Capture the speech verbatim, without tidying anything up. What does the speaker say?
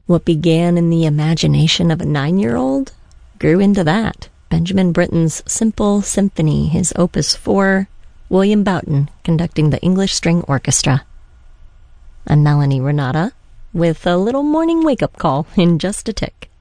What began in the imagination of a nine-year-old grew into that. Benjamin Britten's Simple Symphony, his Opus four, William Boughton conducting the English String Orchestra. I'm Melanie Renata with a little morning wake-up call in just a tick.